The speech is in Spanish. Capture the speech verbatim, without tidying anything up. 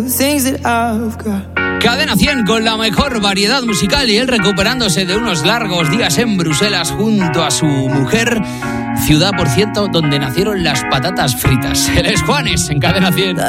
Cadena cien con la mejor variedad musical y él recuperándose de unos largos días en Bruselas junto a su mujer. Ciudad, por cierto, donde nacieron las patatas fritas. Él es Juanes en Cadena cien.